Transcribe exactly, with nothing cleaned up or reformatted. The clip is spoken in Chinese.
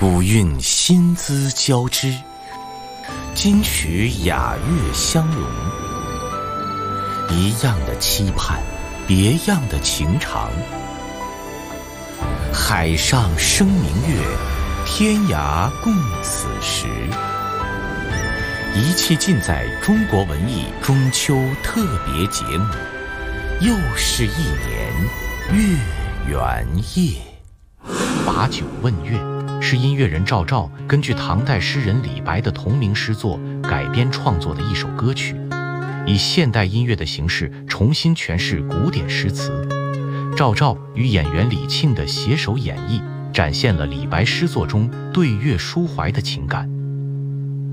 古韵新姿交织，今曲雅乐相融。一样的期盼，别样的情长。海上生明月，天涯共此时。一切尽在中国文艺中秋特别节目，又是一年月圆夜。把酒问月是音乐人赵照根据唐代诗人李白的同名诗作改编创作的一首歌曲，以现代音乐的形式重新诠释古典诗词。赵照与演员李沁的携手演绎，展现了李白诗作中对月抒怀的情感。